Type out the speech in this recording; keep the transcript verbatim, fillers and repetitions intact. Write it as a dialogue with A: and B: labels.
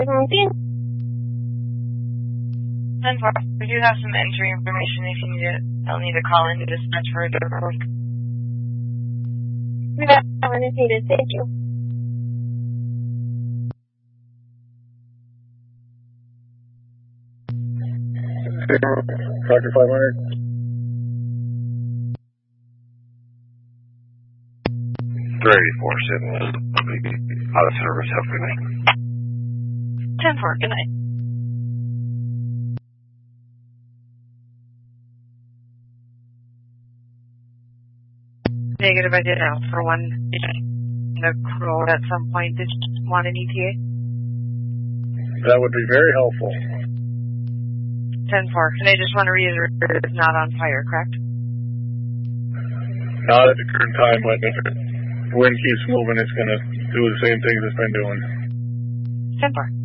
A: ten four, we do have some entry information if you need it. I'll need to call into dispatch for a different week.
B: We got one if needed, thank you.
C: Tractor five hundred.
D: three eighty-four, seven, out of service, have a good night.
A: ten four, good night. Negative, I did ask for one in the road at some point. Did you want an E T A?
C: That would be very helpful.
A: ten four, and I just want to reiterate it's not on fire, correct?
C: Not at the current time, but if the wind keeps moving, it's going to do the same things it's been doing.
A: ten four.